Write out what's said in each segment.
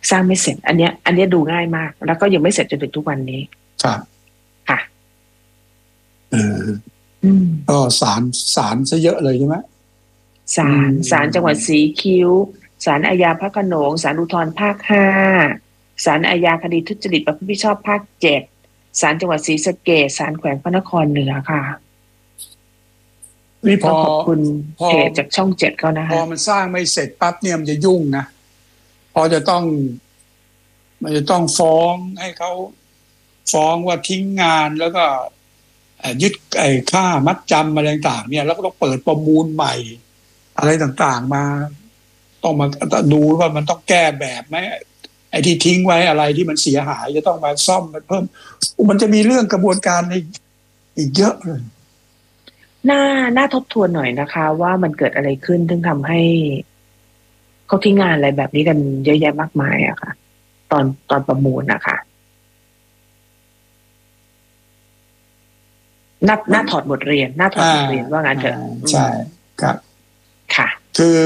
สร้างไม่เสร็จอันเนี้ยดูง่ายมากแล้วก็ยังไม่เสร็จจนถึงทุกวันนี้ครับค่ะก็ศาลซะเยอะเลยใช่ไหมศาลจังหวัดศรีคิ้วศาลอาญาพระโขนงศาลอุทธรณ์ภาค5ศาลอาญาคดีทุจริตประพฤติมิชอบภาค7ศาลจังหวัดศรีสะเกษศาลแขวงพระนครเหนือค่ะนี่พอขอบคุณเพจจากช่อง7เขานะคะพอมันสร้างไม่เสร็จปั๊บเนี่ยมันจะยุ่งนะพอมันจะต้องฟ้องให้เขาฟ้องว่าทิ้งงานแล้วก็ยึดค่ามัดจำอะไรต่างๆเนี่ยแล้วก็ต้องเปิดประมูลใหม่อะไรต่างๆมาต้องมาดูว่ามันต้องแก้แบบไหมไอ้ที่ทิ้งไว้อะไรที่มันเสียหายจะต้องมาซ่อมมาเพิ่มมันจะมีเรื่องกระบวนการอีกเยอะเลยน่าทบทวนหน่อยนะคะว่ามันเกิดอะไรขึ้นถึงทำให้เขาทิ้งงานอะไรแบบนี้กันเยอะแยะมากมายอะค่ะตอนประมูลนะคะน่าถอดบทเรียนว่างั้นเถอะใช่ครับค่ะคือ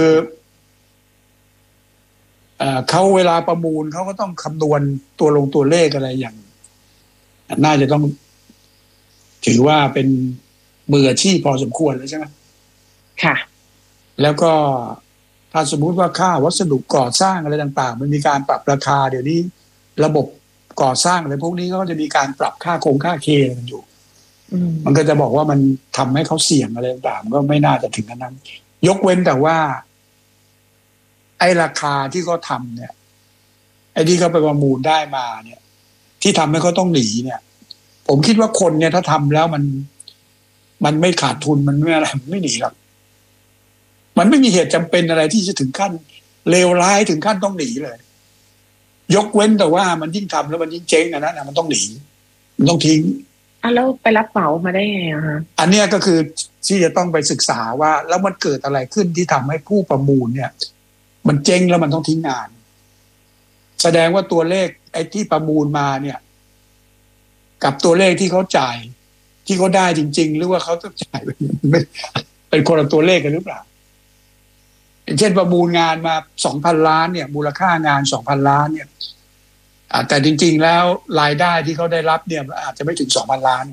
เขาเวลาประมูลเขาก็ต้องคำนวณตัวเลขอะไรอย่างน่าจะต้องถือว่าเป็นมืออาชีพพอสมควรแล้วใช่ไหมค่ะแล้วก็ถ้าสมมุติว่าค่าวัสดุก่อสร้างอะไรต่างๆมันมีการปรับราคาเดี๋ยวนี้ระบบก่อสร้างอะไรพวกนี้ก็จะมีการปรับค่าเคกันอยู่มันก็จะบอกว่ามันทำให้เขาเสี่ยงอะไรต่างๆก็ไม่น่าจะถึงขนาดนั้นยกเว้นแต่ว่าไอ้ราคาที่เขาทำเนี่ยไอ้ที่เขาไปประมูลได้มาเนี่ยที่ทำให้เขาต้องหนีเนี่ยผมคิดว่าคนเนี่ยถ้าทำแล้วมันไม่ขาดทุนมันไม่อะไรมันไม่หนีหรอกมันไม่มีเหตุจำเป็นอะไรที่จะถึงขั้นเลวร้ายถึงขั้นต้องหนีเลยยกเว้นแต่ว่ามันยิ่งทำแล้วมันยิ่งเจ๊งนะมันต้องหนีมันต้องทิ้งแล้วไปรับเหมามาได้ไงอะฮะอันเนี้ยก็คือที่จะต้องไปศึกษาว่าแล้วมันเกิดอะไรขึ้นที่ทำให้ผู้ประมูลเนี่ยมันเจ๊งแล้วมันต้องทิ้งงานแสดงว่าตัวเลขไอ้ที่ประมูลมาเนี่ยกับตัวเลขที่เขาจ่ายที่เขาได้จริงๆหรือว่าเขาต้องจ่ายเป็นคนละตัวเลขกันหรือเปล่าเช่นประมูลงานมา 2,000 ล้านเนี่ยมูลค่างาน 2,000 ล้านเนี่ยแต่จริงๆแล้วรายได้ที่เขาได้รับเนี่ยอาจจะไม่ถึง 2,000 ล้าน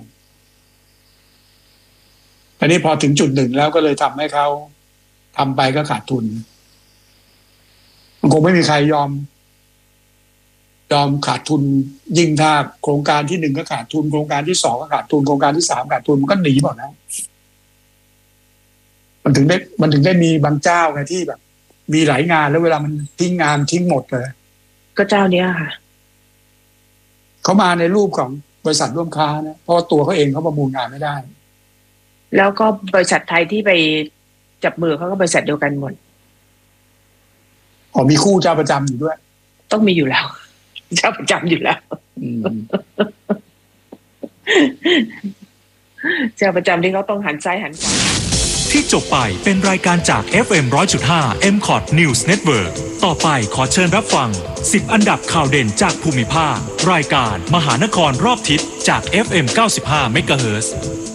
อันนี้พอถึงจุดหนึ่งแล้วก็เลยทำให้เขาทำไปก็ขาดทุนมันคงไม่มีใครยอมขาดทุนยิ่งถ้าโครงการที่1ก็ขาดทุนโครงการที่2ก็ขาดทุนโครงการที่3ขาดทุนมันก็หนีหมดนะมันถึงได้มีบางเจ้าไงที่แบบมีหลายงานแล้วเวลามันทิ้งงานทิ้งหมดเลยก็เจ้าเนี้ยค่ะเขามาในรูปของบริษัทร่วมค้านะเพราะตัวเขาเองเขาประมูลงานไม่ได้แล้วก็บริษัทไทยที่ไปจับมือเขาก็บริษัทเดียวกันหมดมีคู่เจ้าประจำอยู่ด้วยต้องมีอยู่แล้วเจ้าประจำอยู่แล้วเจ้าประจำที่เขาต้องหันซ้ายหันขวาที่จบไปเป็นรายการจาก FM 100.5 MCOT News Network ต่อไปขอเชิญรับฟัง10อันดับข่าวเด่นจากภูมิภาครายการมหานครรอบทิศจาก FM 95 MHz